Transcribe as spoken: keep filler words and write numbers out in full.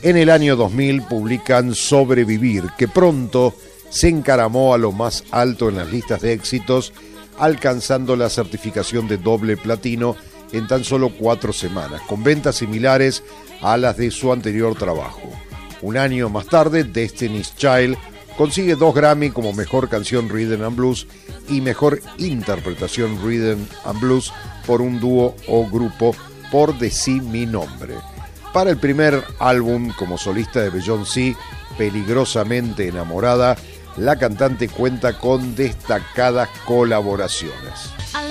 En el año dos mil publican Sobrevivir, que pronto se encaramó a lo más alto en las listas de éxitos, alcanzando la certificación de doble platino en tan solo cuatro semanas, con ventas similares a las de su anterior trabajo. Un año más tarde, Destiny's Child consigue dos Grammy como Mejor Canción Rhythm and Blues y Mejor Interpretación Rhythm and Blues por un dúo o grupo por Decí mi nombre. Para el primer álbum como solista de Beyoncé, Peligrosamente Enamorada, la cantante cuenta con destacadas colaboraciones.